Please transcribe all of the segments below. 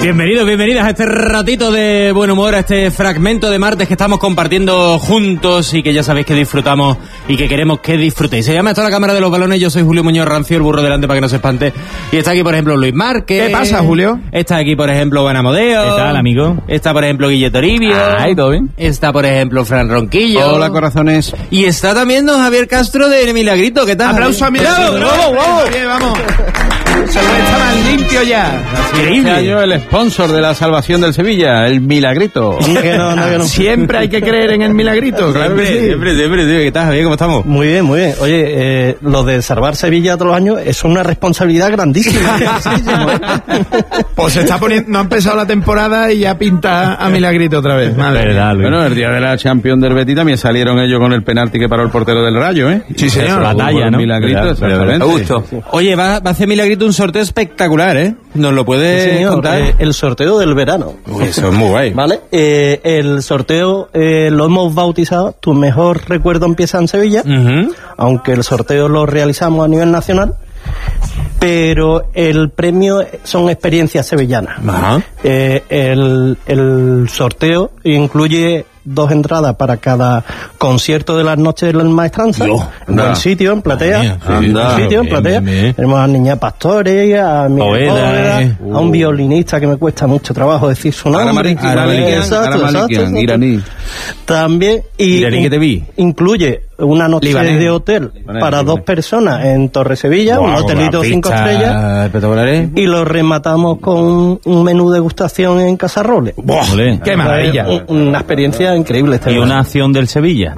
Bienvenidas a este ratito de buen humor, a este fragmento de martes que estamos compartiendo juntos y que ya sabéis que disfrutamos y que queremos que disfrutéis. Se llama esto La Cámara de los Balones, yo soy Julio Muñoz Rancio, el burro delante para que no se espante. Y está aquí, por ejemplo, Luis Márquez. ¿Qué pasa, Julio? Está aquí, por ejemplo, Juan Amodeo. ¿Qué tal, amigo? Está, por ejemplo, Guille Toribio. Ay, ¿todo bien? Está, por ejemplo, Fran Ronquillo. Hola, corazones. Y está también don Javier Castro de Milagrito. ¿Qué tal? Aplauso a Milagrito. Vamos. Se lo está más limpio ya. Increíble. Este año el sponsor de la salvación del Sevilla, el Milagrito. Que no. Siempre hay que creer en el Milagrito. Claro que sí. Siempre. ¿Qué tal, Javier? ¿Cómo estamos? Muy bien. Oye, lo de salvar Sevilla todos los años es una responsabilidad grandísima. Pues se está poniendo, no ha empezado la temporada y ya pinta a Milagrito otra vez. Verdad, bueno, el día de la Champions del Betis también salieron ellos con el penalti que paró el portero del Rayo, ¿eh? Sí, señor. Batalla, ¿no? Milagrito, exactamente. Gusto. Oye, va a hacer Milagrito un sorteo espectacular, ¿eh? ¿Nos lo puede contar? El sorteo del verano. Uy, eso es muy guay. ¿Vale? El sorteo lo hemos bautizado Tu mejor recuerdo empieza en Sevilla, aunque el sorteo lo realizamos a nivel nacional, pero el premio son experiencias sevillanas. Ajá. El sorteo incluye 2 entradas para cada concierto de las noches del Maestranza, en un sitio, en Platea. Tenemos a Niña Pastores, a Miguel Poveda, a un violinista que me cuesta mucho trabajo decir su nombre. Aramalikian, iraní. También, Iraní que te vi. Incluye una noche de hotel para 2 personas en Torre Sevilla, un hotelito 5 estrellas, y lo rematamos con un menú degustación en Casarroles. ¡Qué maravilla! Una experiencia increíble. Y una acción del Sevilla.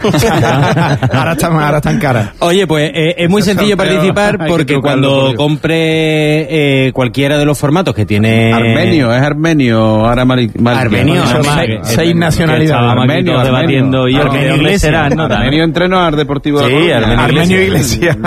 Ahora está en cara. Oye, pues es muy sencillo participar porque cuando compre cualquiera de los formatos que tiene... Armenio. Armenio. 6 nacionalidades. Armenio debatiendo. Y Armenio Iglesias. Armenio entrenó al Deportivo de Sí, Armenio Iglesias.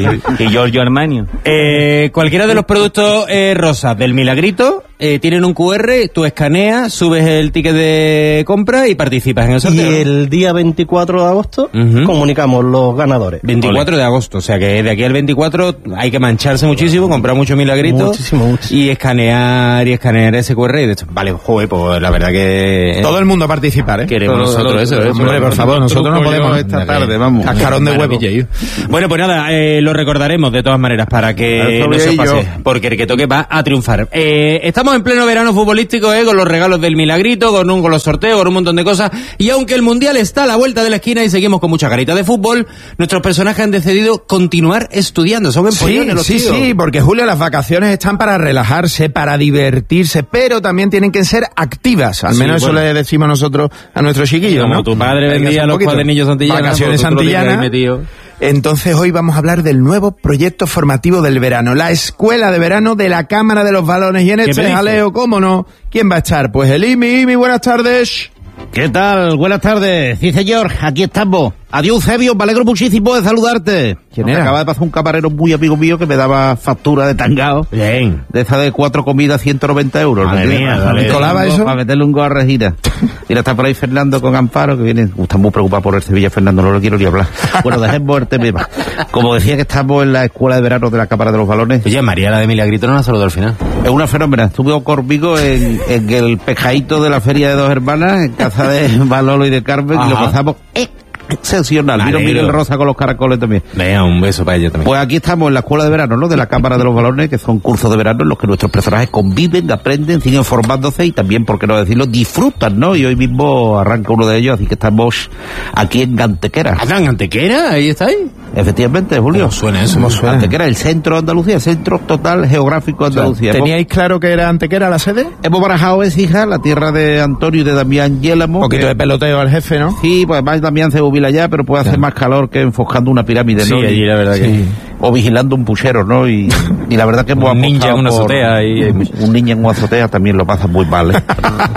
Y Giorgio Armenio. Cualquiera de los productos rosas del Milagrito tienen un QR, tú escaneas, subes el ticket de compra y participas en el sorteo. Y el día 24 de agosto comunicamos los ganadores. 24 de agosto, o sea que de aquí al 24 hay que mancharse muchísimo, comprar mucho Milagrito. Muchísimo. Y escanear ese QR y de hecho, vale, joder, pues la verdad que... Todo el mundo a participar, ¿eh? Queremos nosotros eso, ¿eh? Hombre, por favor, nosotros no podemos esta tarde, vamos. Cascarón de huevo. Bueno, pues nada, lo recordaremos de todas maneras para que no se pase, porque el que toque va a triunfar. Estamos en pleno verano futbolístico, con los regalos del Milagrito, con los sorteos, con un montón de cosas, y aunque el Mundial está a la vuelta de la esquina y seguimos con mucha carita de fútbol, nuestros personajes han decidido continuar estudiando. Son empollones los tíos. Sí, porque Julio, las vacaciones están para relajarse, para divertirse, pero también tienen que ser activas, al menos eso le decimos nosotros a nuestros chiquillos, como ¿no? tu padre vendía los cuadernillos santillanas, vacaciones santillanas. Entonces hoy vamos a hablar del nuevo proyecto formativo del verano, la Escuela de Verano de la Cámara de los Balones. Y en este jaleo, ¿cómo no? ¿Quién va a estar? Pues el IMI, buenas tardes. ¿Qué tal? Buenas tardes. Sí, señor, aquí estamos. Adiós, Eusebio, me alegro muchísimo de saludarte. ¿Quién era? Acaba de pasar un camarero muy amigo mío que me daba factura de tangao. Bien. De esa de 4 comidas, 190 euros. Madre mía, ¿Y colaba eso? Para meterle un go a Regina. Y ahora está por ahí Fernando con Amparo, que viene, está muy preocupado por el Sevilla. Fernando, no lo quiero ni hablar. Bueno, dejemos el tema. Como decía que estamos en la Escuela de Verano de la Cámara de los Balones. Oye, María, la de Milagrito, no la saludó al final. Es una fenómena. Estuve conmigo en el pescadito de la Feria de Dos Hermanas, en casa de Balolo y de Carmen, y lo pasamos excepcional. Vino Miguel Rosa con los caracoles también. Venga, un beso para ella también. Pues aquí estamos en la Escuela de Verano, ¿no? De la Cámara de los Balones, que son cursos de verano en los que nuestros personajes conviven, aprenden, siguen formándose y también, por qué no decirlo, disfrutan, ¿no? Y hoy mismo arranca uno de ellos, así que estamos aquí en Antequera. ¿En Antequera? ¿Ahí estáis? Efectivamente, Julio. ¿Cómo suena eso? ¿Cómo suena? Antequera, el centro de Andalucía, el centro total geográfico de Andalucía. ¿Teníais claro que era Antequera la sede? Hemos barajado Écija, la tierra de Antonio y de Damián Yélamo. Un poquito de peloteo al jefe, ¿no? Sí, pues además Damián se jubila ya, pero puede hacer más calor que enfocando una pirámide, ¿no? Sí, allí la verdad que... O vigilando un puchero, ¿no? Y la verdad que hemos un ninja en una por... azotea. Un ninja en una azotea también lo pasa muy mal, ¿eh?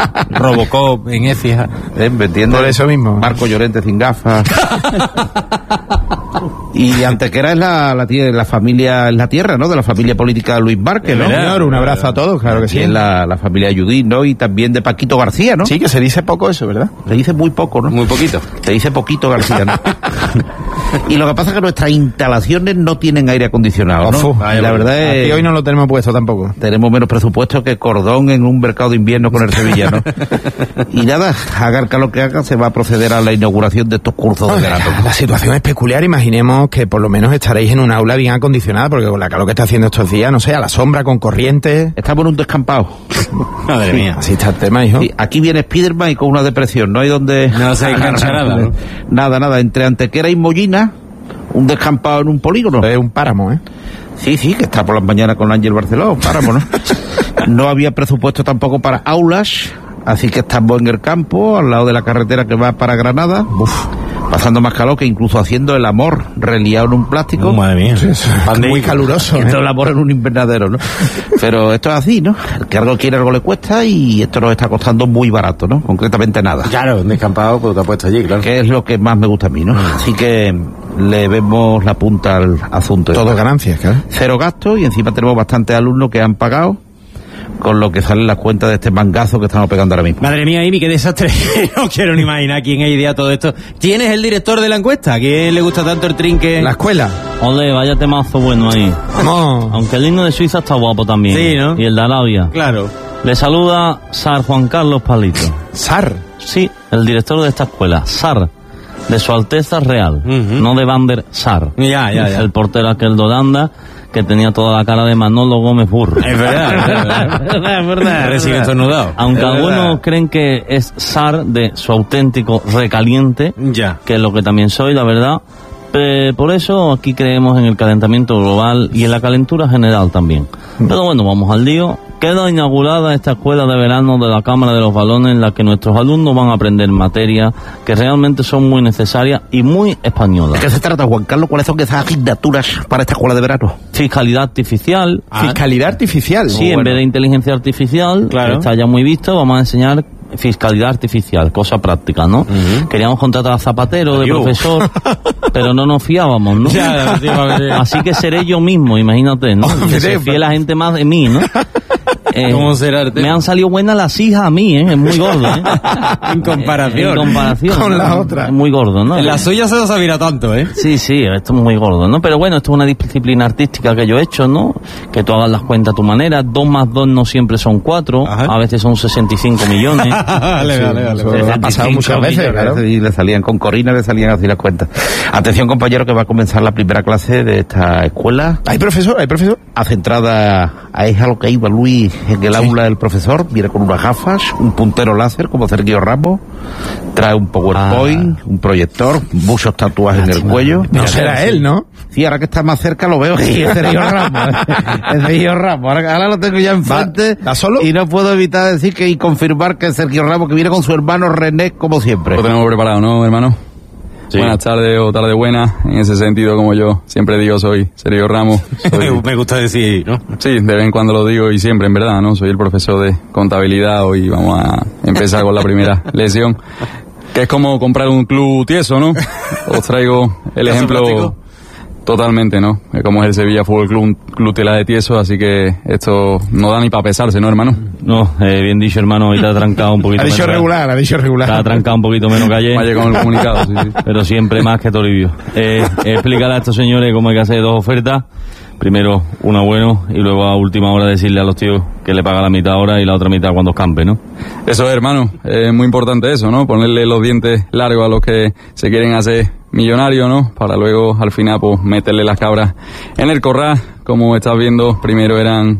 Robocop en Écija. ¿Me entiendes? Por eso mismo. Marco Llorente sin gafas. Y Antequera es la familia, es la tierra, ¿no? De la familia política de Luis Márquez, ¿no? Señor, un abrazo a todos, claro que sí. Y la familia Judith, ¿no? Y también de Paquito García, ¿no? Sí, que se dice poco eso, ¿verdad? Se dice muy poco, ¿no? Muy poquito. Se dice poquito García, ¿no? Y lo que pasa es que nuestras instalaciones no tienen aire acondicionado, ¿no? La verdad es... Aquí hoy no lo tenemos puesto tampoco. Tenemos menos presupuesto que Cordón en un mercado de invierno con el sevillano. Y nada, haga el calor que haga, se va a proceder a la inauguración de estos cursos de verano. La situación es peculiar, imaginemos que por lo menos estaréis en un aula bien acondicionada, porque con la calor que está haciendo estos días, no sé, a la sombra, con corriente... Estamos en un descampado. Madre mía. Así está el tema, hijo. Sí, aquí viene Spiderman y con una depresión, no hay donde... No se engancha nada, ¿no? Nada, entre Antequera y Mollina, un descampado en un polígono. Es un páramo, ¿eh? Sí, que está por las mañanas con Ángel Barceló, páramo, ¿no? No había presupuesto tampoco para aulas, así que estamos en el campo, al lado de la carretera que va para Granada. Pasando más calor que incluso haciendo el amor reliado en un plástico. Madre mía. Muy caluroso. Esto el amor en un invernadero, ¿no? Pero esto es así, ¿no? El que algo quiere, algo le cuesta, y esto nos está costando muy barato, ¿no? Concretamente nada. Claro, un descampado, pues te ha puesto allí, claro. Que es lo que más me gusta a mí, ¿no? Así que le vemos la punta al asunto. Todo ganancias, claro. Cero gastos, y encima tenemos bastantes alumnos que han pagado, con lo que salen las cuentas de este mangazo que estamos pegando ahora mismo. Madre mía, Amy, qué desastre. No quiero ni imaginar quién ha ideado todo esto. ¿Quién es el director de la encuesta? ¿A quién le gusta tanto el trinque? La escuela. Ole, vaya temazo bueno ahí. No. Aunque el himno de Suiza está guapo también. Sí, ¿no? Y el de Arabia. Claro. Le saluda Sar Juan Carlos Palito. SAR. Sí, el director de esta escuela. Sar. De Su Alteza Real. No de Bander Sar. Ya. El portero aquel de Holanda, que tenía toda la cara de Manolo Gómez Burro. Es verdad. Es verdad. Recién estornudado. Aunque algunos creen que es Sar de Su Auténtico Recaliente, Ya. que es lo que también soy, la verdad. Por eso aquí creemos en el calentamiento global y en la calentura general también. Pero bueno, vamos al lío. Queda inaugurada esta escuela de verano de la Cámara de los Balones, en la que nuestros alumnos van a aprender materias que realmente son muy necesarias y muy españolas. ¿De qué se trata, Juan Carlos? ¿Cuáles son esas asignaturas para esta escuela de verano? Fiscalidad artificial. Fiscalidad artificial. Sí, en vez de inteligencia artificial, Claro. está ya muy visto, vamos a enseñar fiscalidad artificial, cosa práctica, ¿no? Queríamos contratar a Zapatero de profesor, pero no nos fiábamos, ¿no? Ya, Así que seré yo mismo, imagínate, ¿no? Que se fíe la gente más de mí, ¿no? ¿Cómo será el tema? Me han salido buenas las hijas a mí, ¿eh? Es muy gordo, ¿eh? En comparación. En comparación. Con la otra. Es muy gordo, ¿no? La suya se nos mira tanto, ¿eh? Sí, esto es muy gordo, ¿no? Pero bueno, esto es una disciplina artística que yo he hecho, ¿no? Que tú hagas las cuentas a tu manera. 2 más 2 no siempre son 4, Ajá. a veces son 65 millones. Vale. Eso ha pasado muchas veces, claro. Y le salían con Corina, le salían así las cuentas. Atención, compañero, que va a comenzar la primera clase de esta escuela. ¿Hay profesor? Centrada a lo que iba Luis en el aula del profesor. Viene con unas gafas, un puntero láser como Sergio Ramos, trae un PowerPoint, un proyector, muchos tatuajes en el cuello. No será él, ¿no? Sí, ahora que está más cerca lo veo, que es Sergio Ramos. Es Sergio Ramos. Ahora lo tengo ya enfrente. ¿Va solo? Y no puedo evitar decir y confirmar que es Sergio Ramos, que viene con su hermano René, como siempre. Lo tenemos preparado, ¿no, hermano? Sí. Buenas tardes o tarde buena. En ese sentido, como yo siempre digo, soy Sergio Ramos. Me gusta decir, ¿no? Sí, de vez en cuando lo digo y siempre, en verdad, ¿no? Soy el profesor de contabilidad. Hoy vamos a empezar con la primera lección, que es como comprar un club tieso, ¿no? Os traigo el ejemplo totalmente, ¿no? Como es el Sevilla Fútbol Club, un club tela de tieso, así que esto no da ni para pesarse, ¿no, hermano? No, bien dicho, hermano, hoy te ha trancado un poquito Ha dicho regular. Te ha trancado un poquito menos que ayer. Vaya con el comunicado, sí. Pero siempre más que Toribio. Explícale a estos señores cómo hay que hacer 2 ofertas. Primero una bueno y luego a última hora decirle a los tíos que le paga la mitad ahora y la otra mitad cuando escampe, ¿no? Eso es, hermano. Es muy importante eso, ¿no? Ponerle los dientes largos a los que se quieren hacer millonarios, ¿no? Para luego, al final, pues, meterle las cabras en el corral. Como estás viendo, primero eran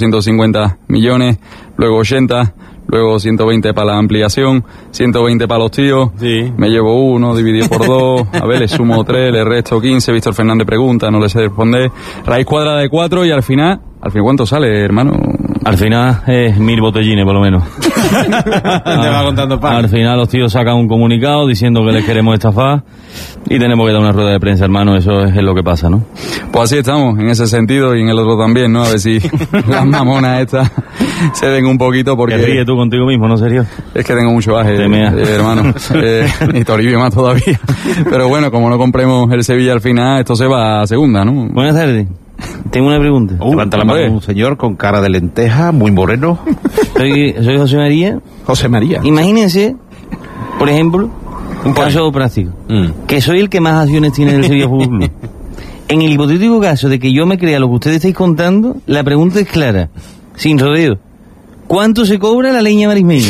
450 millones, luego 80, luego 120 para la ampliación, 120 para los tíos. Sí. Me llevo 1, dividido por 2, a ver, le sumo 3, le resto 15, Víctor Fernández pregunta, no le sé responder. Raíz cuadrada de 4 y al final, ¿cuánto sale, hermano? Al final es 1000 botellines, por lo menos. Te va contando pan. Al final los tíos sacan un comunicado diciendo que les queremos estafar y tenemos que dar una rueda de prensa, hermano. Eso es lo que pasa, ¿no? Pues así estamos, en ese sentido y en el otro también, ¿no? A ver si las mamonas estas se den un poquito porque... Te ríes tú contigo mismo, ¿no, serio? Es que tengo mucho baje, hermano. Y Toribio más todavía. Pero bueno, como no compremos el Sevilla al final, esto se va a segunda, ¿no? Buenas tardes. Tengo una pregunta. Levanta la mano un señor con cara de lenteja, muy moreno. Soy José María. José María. Imagínense, por ejemplo, un caso práctico. Que soy el que más acciones tiene en el Sevilla Fútbol Club. En el hipotético caso de que yo me crea lo que ustedes estáis contando, la pregunta es clara, sin rodeo. ¿Cuánto se cobra la leña marismeña?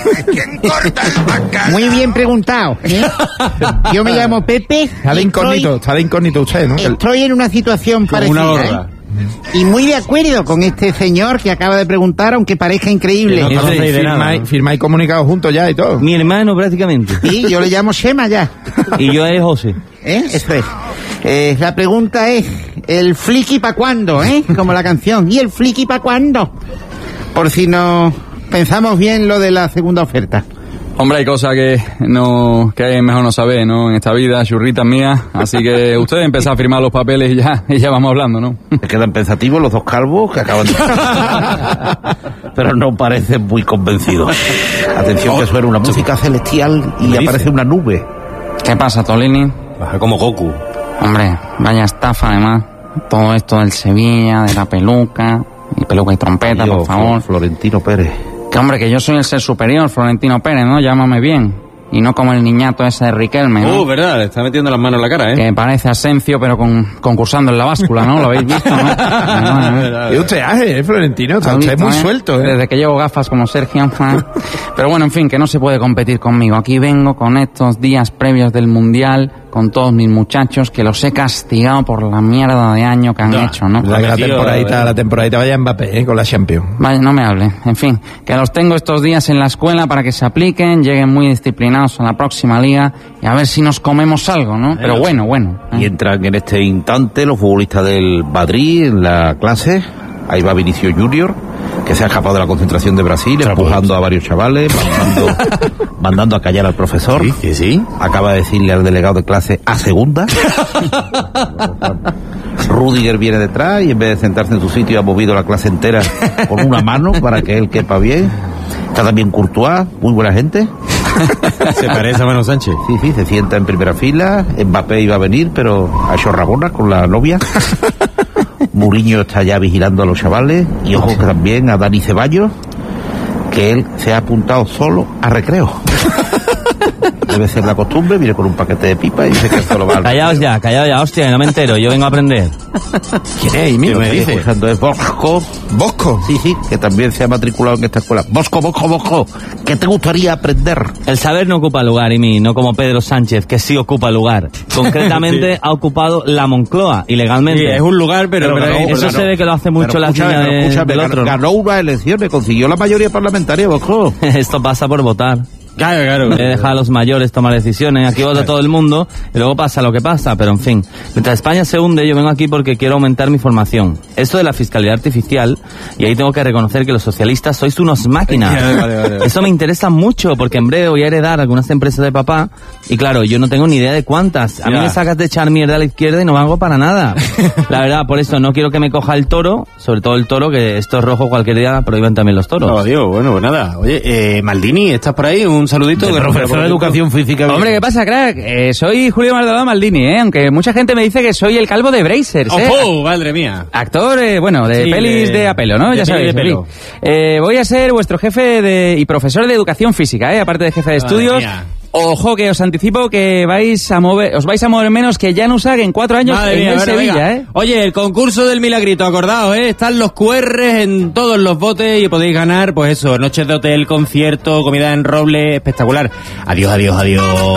Muy bien preguntado, ¿eh? Yo me llamo Pepe. Está de incógnito usted, ¿no? Estoy en una situación parecida, una gorda. Y muy de acuerdo con este señor que acaba de preguntar, aunque parezca increíble. Firmáis comunicados juntos ya y todo. Mi hermano, prácticamente. Sí, yo le llamo Shema ya. Y yo es José. Eso es. La pregunta es, ¿el fliki pa' cuándo, como la canción? ¿Y el fliki pa' cuándo? Por si no pensamos bien lo de la segunda oferta. Hombre, hay cosas que es mejor no saber, ¿no? En esta vida, churritas mías. Así que ustedes empiezan a firmar los papeles y ya vamos hablando, ¿no? Se quedan pensativos los dos calvos que acaban de... Pero no parecen muy convencidos. Atención, que suena una música celestial y aparece una nube. ¿Qué pasa, Tolini? Baja como Goku. Hombre, vaya estafa, además. Todo esto del Sevilla, de la peluca y trompeta, por favor. Florentino Pérez. Que hombre, que yo soy el ser superior, Florentino Pérez, ¿no? Llámame bien. Y no como el niñato ese de Riquelme, ¿no? Verdad, le está metiendo las manos en la cara, ¿eh? Que parece Asencio, pero concursando en la báscula, ¿no? ¿Lo habéis visto, no? ¿Qué usted hace, Florentino? Usted es muy suelto, ¿eh? Desde que llevo gafas como Sergio. Pero bueno, en fin, que no se puede competir conmigo. Aquí vengo con estos días previos del Mundial, con todos mis muchachos, que los he castigado por la mierda de año que han hecho, ¿no? La temporadita vaya Mbappé, con la Champions. Vaya, no me hable. En fin, que los tengo estos días en la escuela para que se apliquen, lleguen muy disciplinados a la próxima liga y a ver si nos comemos algo, ¿no? Pero bueno. Y entran en este instante los futbolistas del Madrid en la clase. Ahí va Vinicius Junior, que se ha escapado de la concentración de Brasil, empujando a varios chavales, mandando a callar al profesor. Sí. Acaba de decirle al delegado de clase a segunda. Rudiger viene detrás y en vez de sentarse en su sitio ha movido la clase entera con una mano para que él quepa bien. Está también Courtois, muy buena gente. Se parece a Manu Sánchez. Sí, se sienta en primera fila. Mbappé iba a venir, pero ha hecho rabona con la novia. Mourinho está ya vigilando a los chavales. Y ojo que también a Dani Ceballos, que él se ha apuntado solo a recreo. Debe ser la costumbre, viene con un paquete de pipa y dice que esto lo va a... Callaos ya, hostia, no me entero, yo vengo a aprender. ¿Quién es? ¿Qué me dice? Es Bosco. ¿Bosco? Sí, que también se ha matriculado en esta escuela. Bosco, ¿qué te gustaría aprender? El saber no ocupa lugar, Imi, no como Pedro Sánchez, que sí ocupa lugar. Concretamente ha ocupado la Moncloa, ilegalmente. Sí, es un lugar, pero eso se ve que lo hace mucho la niña del otro. Ganó unas elecciones, consiguió la mayoría parlamentaria, Bosco. Esto pasa por votar. Claro. Deja a los mayores tomar decisiones. Aquí vota todo el mundo y luego pasa lo que pasa. Pero en fin, mientras España se hunde, yo vengo aquí porque quiero aumentar mi formación. Esto de la fiscalidad artificial, y ahí tengo que reconocer que los socialistas sois unos máquinas. Vale. Eso me interesa mucho porque en breve voy a heredar algunas empresas de papá y claro, yo no tengo ni idea de cuántas. A mí me sacas de echar mierda a la izquierda y no valgo para nada. La verdad, por eso no quiero que me coja el toro, sobre todo el toro, que esto es rojo, cualquier día prohíben también los toros. No, Dios, bueno, pues nada. Oye, Maldini, ¿estás por ahí? Un saludito. Profesor de Educación Física. Hombre, ¿qué pasa, crack? Soy Julio Maldonado Maldini, aunque mucha gente me dice que soy el calvo de Brazers, ¡Oh, madre mía! Actor, de sí, pelis de apelo, ¿no? Ya sabéis. Voy a ser vuestro jefe y profesor de Educación Física, aparte de jefe de estudios. Ojo, que os anticipo que os vais a mover menos que Janus Ag en 4 años en Sevilla, Oye, el concurso del Milagrito, acordaos, están los QRs en todos los botes y podéis ganar, pues eso, noches de hotel, concierto, comida en roble, espectacular. Adiós.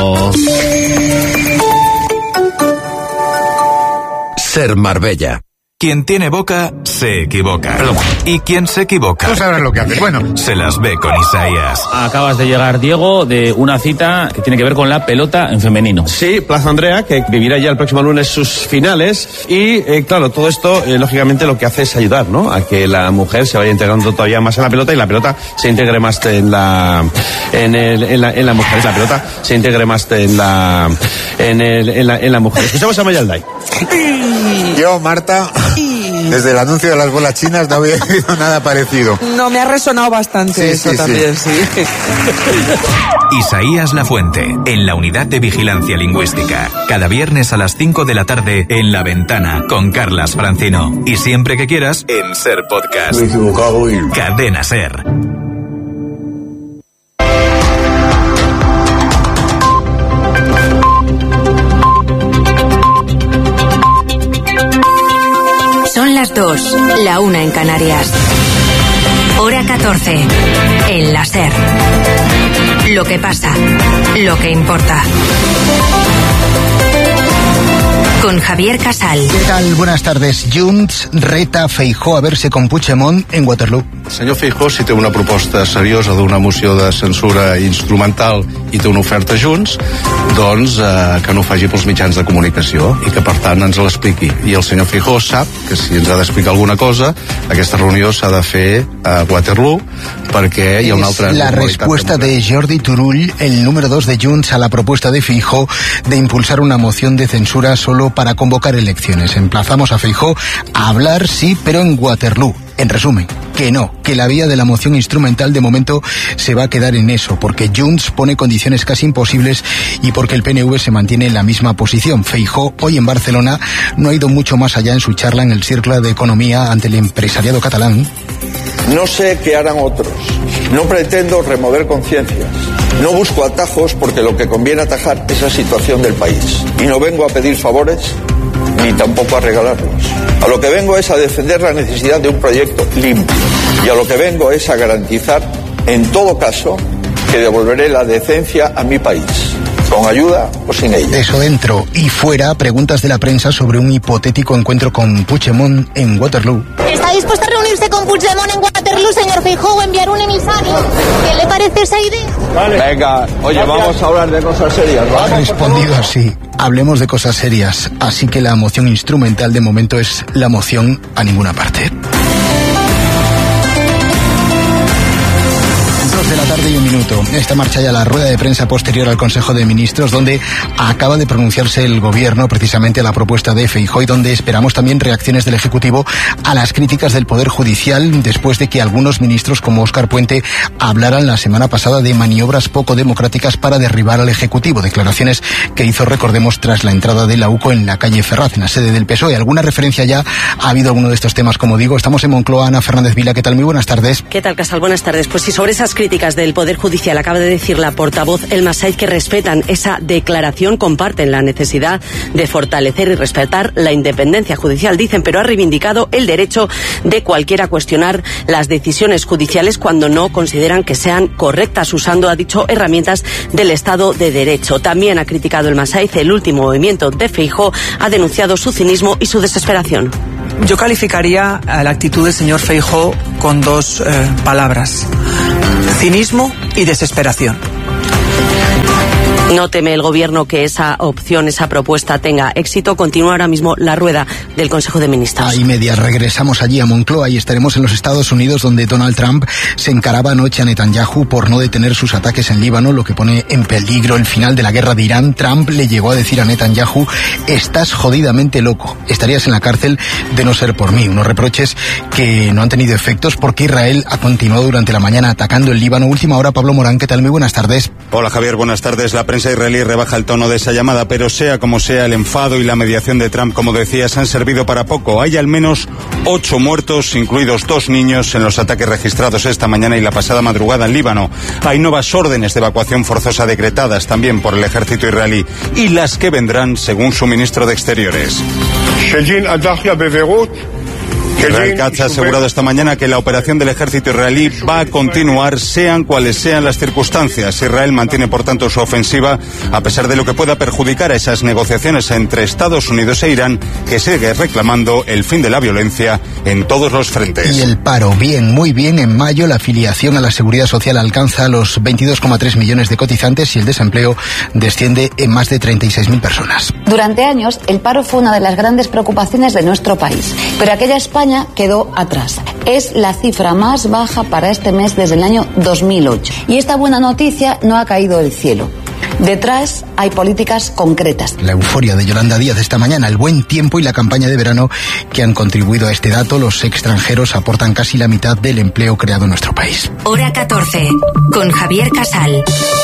Ser Marbella. Quien tiene boca, se equivoca. Perdón. Y quien se equivoca... Tú sabrás lo que haces. Bueno, se las ve con Isaías. Acabas de llegar, Diego, de una cita que tiene que ver con la pelota en femenino. Sí, Plaza Andrea, que vivirá ya el próximo lunes sus finales. Y, claro, todo esto, lógicamente, lo que hace es ayudar, ¿no? A que la mujer se vaya integrando todavía más en la pelota y la pelota se integre más en la mujer. La pelota se integre más en la mujer. Escuchamos a Mayalday. Yo, Marta, desde el anuncio de las bolas chinas no había oído nada parecido. No, me ha resonado bastante también. Isaías Lafuente, en la Unidad de Vigilancia Lingüística. Cada viernes a las 5 de la tarde en La Ventana, con Carlas Francino. Y siempre que quieras, en Ser Podcast. Me he equivocado y... Cadena Ser. Son las 2, la 1 en Canarias. Hora 14, en la Ser. Lo que pasa, lo que importa. Con Javier Casal. ¿Qué tal? Buenas tardes. Junts reta a Feijóo a verse con Puigdemont en Waterloo. El senyor Feijóo, si té una proposta seriosa d'una moció de censura instrumental i té una oferta a Junts, doncs que no ho faci pels mitjans de comunicació i que, per tant, ens l'expliqui. I el senyor Feijóo sap que si ens ha d'explicar alguna cosa, aquesta reunió s'ha de fer a Waterloo perquè hi ha una altra... La respuesta de Jordi Turull, el número 2 de Junts, a la propuesta de Feijóo de impulsar una moción de censura solo para convocar elecciones. Emplazamos a Feijóo a hablar, sí, pero en Waterloo. En resumen, que no, que la vía de la moción instrumental de momento se va a quedar en eso, porque Junts pone condiciones casi imposibles y porque el PNV se mantiene en la misma posición. Feijóo, hoy en Barcelona, no ha ido mucho más allá en su charla en el Círculo de Economía ante el empresariado catalán. No sé qué harán otros. No pretendo remover conciencias. No busco atajos porque lo que conviene atajar es la situación del país. Y no vengo a pedir favores ni tampoco a regalarlos. A lo que vengo es a defender la necesidad de un proyecto limpio. Y a lo que vengo es a garantizar, en todo caso, que devolveré la decencia a mi país. Con ayuda o sin ella. Eso dentro y fuera, preguntas de la prensa sobre un hipotético encuentro con Puigdemont en Waterloo. ¿Está dispuesto a reunirse con Puigdemont en Waterloo, señor Feijóo, o enviar un emisario? ¿Qué le parece esa idea? Vale. Venga, oye, vamos a hablar de cosas serias, ¿vale? Ha respondido así. Hablemos de cosas serias. Así que la moción instrumental de momento es la moción a ninguna parte. 2 de la tarde y 1 minuto. Esta marcha ya la rueda de prensa posterior al Consejo de Ministros, donde acaba de pronunciarse el Gobierno precisamente a la propuesta de Feijóo y donde esperamos también reacciones del Ejecutivo a las críticas del Poder Judicial después de que algunos ministros como Óscar Puente hablaran la semana pasada de maniobras poco democráticas para derribar al Ejecutivo. Declaraciones que hizo, recordemos, tras la entrada de la UCO en la calle Ferraz, en la sede del PSOE. ¿Alguna referencia ya ha habido alguno de estos temas? Como digo, estamos en Moncloa. Ana Fernández Vila, ¿qué tal? Muy buenas tardes. ¿Qué tal, Casal? Buenas tardes. Pues sí, sobre esas críticas del Poder Judicial acaba de decir la portavoz Elma Saiz que respetan esa declaración, comparten la necesidad de fortalecer y respetar la independencia judicial, dicen, pero ha reivindicado el derecho de cualquiera a cuestionar las decisiones judiciales cuando no consideran que sean correctas, usando, ha dicho, herramientas del Estado de Derecho. También ha criticado Elma Saiz el último movimiento de Feijóo, ha denunciado su cinismo y su desesperación. Yo calificaría la actitud del señor Feijóo con dos palabras: cinismo y desesperación. No teme el Gobierno que esa opción, esa propuesta tenga éxito. Continúa ahora mismo la rueda del Consejo de Ministros. Ahí media, regresamos allí a Moncloa y estaremos en los Estados Unidos, donde Donald Trump se encaraba anoche a Netanyahu por no detener sus ataques en Líbano, lo que pone en peligro el final de la guerra de Irán. Trump le llegó a decir a Netanyahu: estás jodidamente loco, estarías en la cárcel de no ser por mí. Unos reproches que no han tenido efectos porque Israel ha continuado durante la mañana atacando el Líbano. Última hora, Pablo Morán, ¿qué tal? Muy buenas tardes. Hola, Javier, buenas tardes. La prensa israelí rebaja el tono de esa llamada, pero sea como sea, el enfado y la mediación de Trump, como decías, han servido para poco. Hay al menos 8 muertos, incluidos 2 niños, en los ataques registrados esta mañana y la pasada madrugada en Líbano. Hay nuevas órdenes de evacuación forzosa decretadas también por el ejército israelí, y las que vendrán, según su ministro de Exteriores. Israel Katz ha asegurado esta mañana que la operación del ejército israelí va a continuar, sean cuales sean las circunstancias. Israel mantiene, por tanto, su ofensiva, a pesar de lo que pueda perjudicar a esas negociaciones entre Estados Unidos e Irán, que sigue reclamando el fin de la violencia en todos los frentes. Y el paro, bien, muy bien. En mayo la afiliación a la Seguridad Social alcanza los 22,3 millones de cotizantes y el desempleo desciende en más de 36.000 personas. Durante años, el paro fue una de las grandes preocupaciones de nuestro país, pero aquella España quedó atrás. Es la cifra más baja para este mes desde el año 2008. Y esta buena noticia no ha caído del cielo. Detrás hay políticas concretas. La euforia de Yolanda Díaz esta mañana, el buen tiempo y la campaña de verano que han contribuido a este dato. Los extranjeros aportan casi la mitad del empleo creado en nuestro país. Hora 14, con Javier Casal.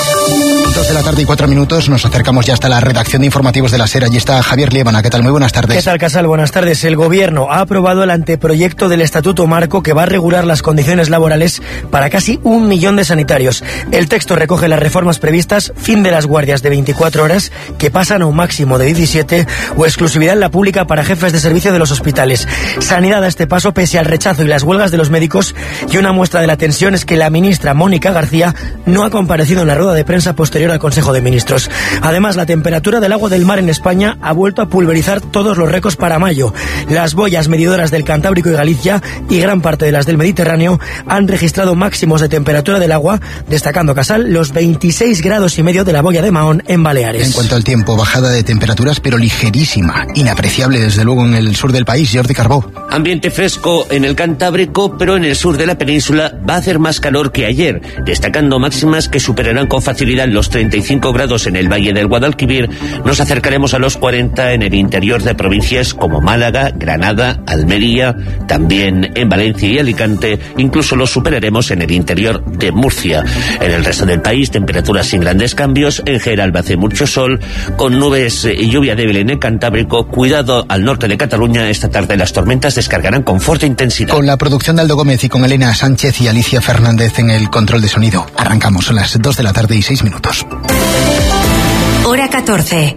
2:04 nos acercamos ya hasta la redacción de informativos de la SER. Allí está Javier Liébana. ¿Qué tal? Muy buenas tardes. ¿Qué tal, Casal? Buenas tardes. El Gobierno ha aprobado el anteproyecto del Estatuto Marco que va a regular las condiciones laborales para casi 1 millón de sanitarios. El texto recoge las reformas previstas, fin de las guardias de 24 horas que pasan a un máximo de 17 o exclusividad en la pública para jefes de servicio de los hospitales. Sanidad a este paso pese al rechazo y las huelgas de los médicos, y una muestra de la tensión es que la ministra Mónica García no ha comparecido en la rueda de prensa posterior al Consejo de Ministros. Además, la temperatura del agua del mar en España ha vuelto a pulverizar todos los récords para mayo. Las boyas medidoras del Cantábrico y Galicia y gran parte de las del Mediterráneo han registrado máximos de temperatura del agua, destacando, Casal, los 26,5 grados de la boya de Mahón en Baleares. En cuanto al tiempo, bajada de temperaturas pero ligerísima, inapreciable desde luego en el sur del país. Jordi Carbó. Ambiente fresco en el Cantábrico, pero en el sur de la península va a hacer más calor que ayer, destacando máximas que superarán con facilidad los 35 grados en el Valle del Guadalquivir. Nos acercaremos a los 40 en el interior de provincias como Málaga, Granada, Almería, también en Valencia y Alicante. Incluso los superaremos en el interior de Murcia. En el resto del país, temperaturas sin grandes cambios. En general hace mucho sol, con nubes y lluvia débil en el Cantábrico. Cuidado al norte de Cataluña. Esta tarde las tormentas descargarán con fuerte intensidad. Con la producción de Aldo Gómez y con Elena Sánchez y Alicia Fernández en el control de sonido. Arrancamos a las 2:06 p.m. Hora 14.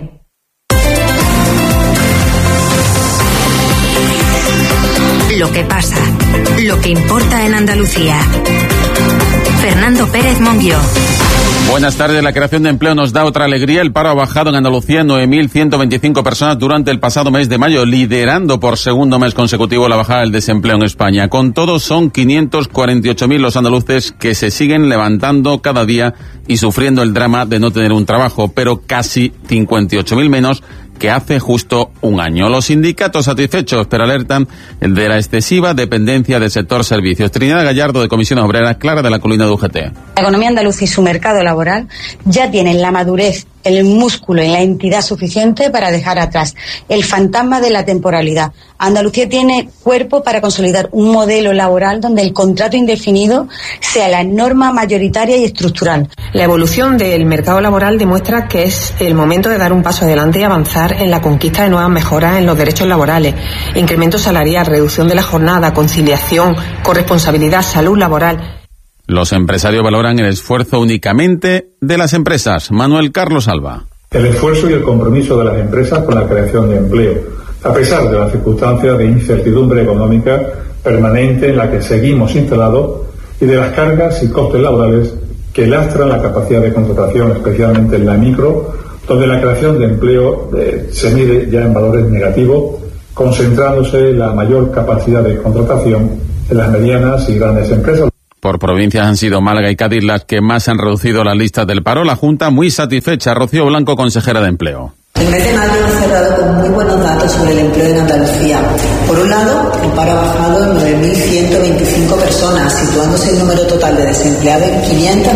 Lo que pasa, lo que importa en Andalucía. Fernando Pérez Monguió. Buenas tardes. La creación de empleo nos da otra alegría. El paro ha bajado en Andalucía en 9.125 personas durante el pasado mes de mayo, liderando por segundo mes consecutivo la bajada del desempleo en España. Con todo, son 548.000 los andaluces que se siguen levantando cada día y sufriendo el drama de no tener un trabajo, pero casi 58.000 menos que hace justo un año. Los sindicatos satisfechos, pero alertan de la excesiva dependencia del sector servicios. Trinidad Gallardo, de Comisiones Obreras, Clara, de la Colina de UGT. La economía andaluza y su mercado laboral ya tienen la madurez, el músculo y la entidad suficiente para dejar atrás el fantasma de la temporalidad. Andalucía tiene cuerpo para consolidar un modelo laboral donde el contrato indefinido sea la norma mayoritaria y estructural. La evolución del mercado laboral demuestra que es el momento de dar un paso adelante y avanzar en la conquista de nuevas mejoras en los derechos laborales, incremento salarial, reducción de la jornada, conciliación, corresponsabilidad, salud laboral. Los empresarios valoran el esfuerzo únicamente de las empresas. Manuel Carlos Alba. El esfuerzo y el compromiso de las empresas con la creación de empleo, a pesar de las circunstancias de incertidumbre económica permanente en la que seguimos instalados y de las cargas y costes laborales que lastran la capacidad de contratación, especialmente en la micro, donde la creación de empleo se mide ya en valores negativos, concentrándose la mayor capacidad de contratación en las medianas y grandes empresas. Por provincias han sido Málaga y Cádiz las que más han reducido las listas del paro. La Junta muy satisfecha. Rocío Blanco, consejera de Empleo. El mes de mayo ha cerrado con muy buenos datos sobre el empleo en Andalucía. Por un lado, el paro ha bajado en 9.125 personas, situándose el número total de desempleados en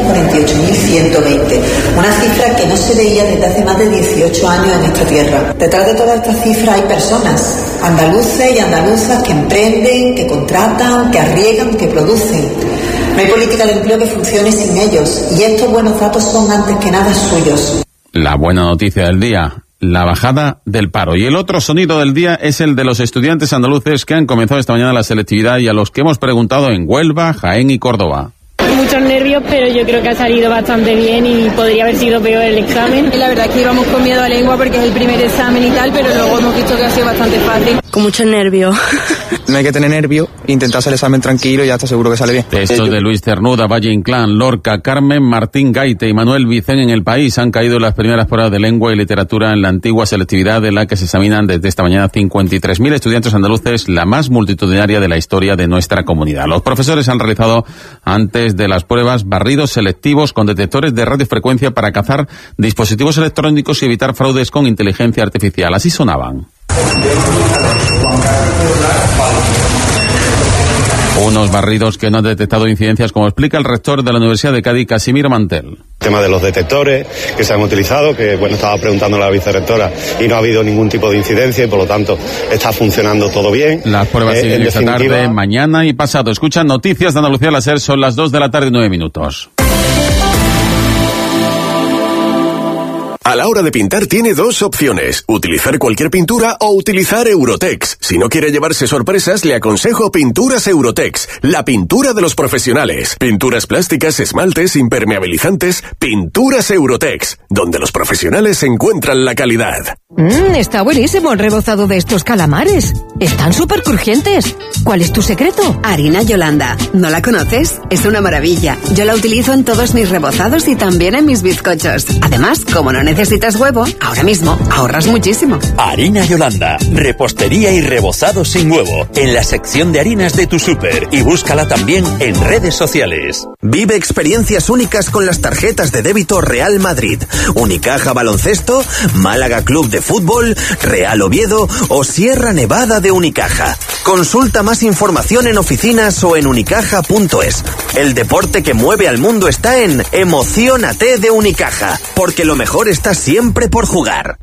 548.120, una cifra que no se veía desde hace más de 18 años en esta tierra. Detrás de todas estas cifras hay personas, andaluces y andaluzas que emprenden, que contratan, que arriesgan, que producen. No hay política de empleo que funcione sin ellos, y estos buenos datos son antes que nada suyos. La buena noticia del día, la bajada del paro. Y el otro sonido del día es el de los estudiantes andaluces que han comenzado esta mañana la selectividad y a los que hemos preguntado en Huelva, Jaén y Córdoba. Muchos nervios, pero yo creo que ha salido bastante bien y podría haber sido peor el examen. La verdad es que íbamos con miedo a lengua porque es el primer examen y tal, pero luego hemos visto que ha sido bastante fácil. Con muchos nervios. No hay que tener nervios, intentar hacer el examen tranquilo y ya está seguro que sale bien. Textos de Luis Cernuda, Valle Inclán, Lorca, Carmen, Martín Gaite y Manuel Vicén en El País han caído las primeras pruebas de lengua y literatura en la antigua selectividad de la que se examinan desde esta mañana 53.000 estudiantes andaluces, la más multitudinaria de la historia de nuestra comunidad. Los profesores han realizado antes de las pruebas barridos selectivos con detectores de radiofrecuencia para cazar dispositivos electrónicos y evitar fraudes con inteligencia artificial. Así sonaban. Unos barridos que no han detectado incidencias, como explica el rector de la Universidad de Cádiz, Casimiro Mantel. El tema de los detectores que se han utilizado, que estaba preguntando la vicerrectora y no ha habido ningún tipo de incidencia y por lo tanto está funcionando todo bien. Las pruebas siguen esta tarde, mañana y pasado. Escuchan Noticias de Andalucía la SER, son las 2 de la tarde y 9 minutos. A la hora de pintar tiene dos opciones, utilizar cualquier pintura o utilizar Eurotex. Si no quiere llevarse sorpresas, le aconsejo Pinturas Eurotex, la pintura de los profesionales. Pinturas plásticas, esmaltes, impermeabilizantes, Pinturas Eurotex, donde los profesionales encuentran la calidad. Está buenísimo el rebozado de estos calamares. Están súper crujientes. ¿Cuál es tu secreto? Harina Yolanda. ¿No la conoces? Es una maravilla. Yo la utilizo en todos mis rebozados y también en mis bizcochos. Además, como no necesitas huevo, ahora mismo ahorras muchísimo. Harina Yolanda. Repostería y rebozado sin huevo. En la sección de harinas de tu súper. Y búscala también en redes sociales. Vive experiencias únicas con las tarjetas de débito Real Madrid, Unicaja Baloncesto, Málaga Club de Fútbol, Real Oviedo o Sierra Nevada de Unicaja. Consulta más información en oficinas o en unicaja.es. El deporte que mueve al mundo está en Emociónate de Unicaja, porque lo mejor está siempre por jugar.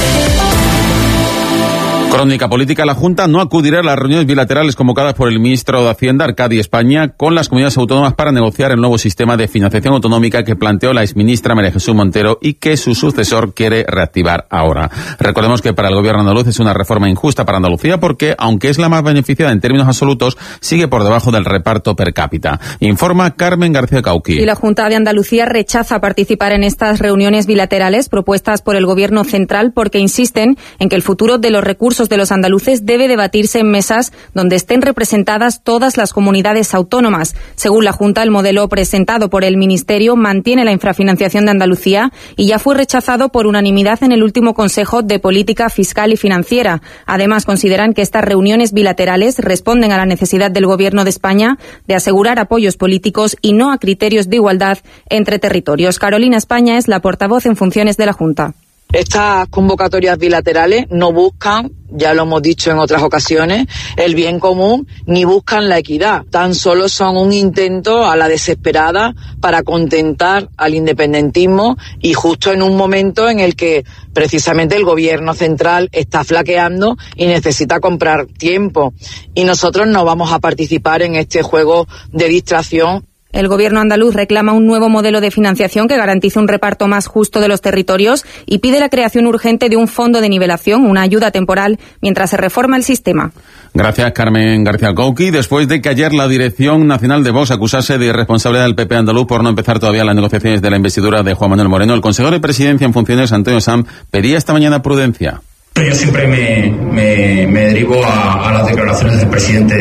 Crónica política. La Junta no acudirá a las reuniones bilaterales convocadas por el ministro de Hacienda, Arcadi España, con las comunidades autónomas para negociar el nuevo sistema de financiación autonómica que planteó la exministra María Jesús Montero y que su sucesor quiere reactivar ahora. Recordemos que para el gobierno andaluz es una reforma injusta para Andalucía porque, aunque es la más beneficiada en términos absolutos, sigue por debajo del reparto per cápita. Informa Carmen García Cauqui. Y la Junta de Andalucía rechaza participar en estas reuniones bilaterales propuestas por el gobierno central porque insisten en que el futuro de los recursos de los andaluces debe debatirse en mesas donde estén representadas todas las comunidades autónomas. Según la Junta, el modelo presentado por el Ministerio mantiene la infrafinanciación de Andalucía y ya fue rechazado por unanimidad en el último Consejo de Política Fiscal y Financiera. Además, consideran que estas reuniones bilaterales responden a la necesidad del Gobierno de España de asegurar apoyos políticos y no a criterios de igualdad entre territorios. Carolina España es la portavoz en funciones de la Junta. Estas convocatorias bilaterales no buscan, ya lo hemos dicho en otras ocasiones, el bien común ni buscan la equidad. Tan solo son un intento a la desesperada para contentar al independentismo y justo en un momento en el que precisamente el gobierno central está flaqueando y necesita comprar tiempo. Y nosotros no vamos a participar en este juego de distracción. El gobierno andaluz reclama un nuevo modelo de financiación que garantice un reparto más justo de los territorios y pide la creación urgente de un fondo de nivelación, una ayuda temporal, mientras se reforma el sistema. Gracias, Carmen García Cauqui. Después de que ayer la Dirección Nacional de Vox acusase de irresponsabilidad del PP andaluz por no empezar todavía las negociaciones de la investidura de Juan Manuel Moreno, el consejero de Presidencia en funciones, Antonio Sanz, pedía esta mañana prudencia. Yo siempre me derivo a las declaraciones del presidente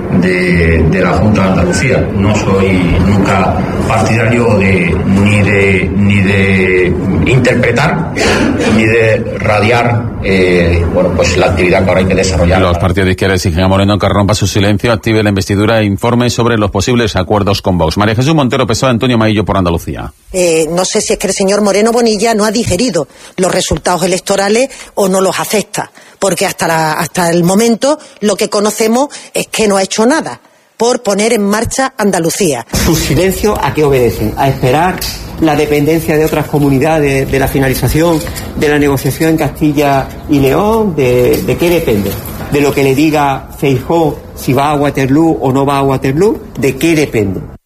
de la Junta de Andalucía. No soy nunca partidario ni de interpretar ni de radiar pues la actividad que ahora hay que desarrollar. Los partidos de izquierda exigen a Moreno que rompa su silencio, active la investidura e informe sobre los posibles acuerdos con Vox. María Jesús Montero, PSOE, Antonio Maillo por Andalucía. No sé si es que el señor Moreno Bonilla no ha digerido los resultados electorales o no los acepta, porque hasta el momento lo que conocemos es que no ha hecho nada por poner en marcha Andalucía. ¿Su silencio a qué obedecen? ¿A esperar la dependencia de otras comunidades de la finalización de la negociación en Castilla y León? ¿De qué depende? ¿De lo que le diga Feijóo si va a Waterloo o no va a Waterloo? ¿De qué depende?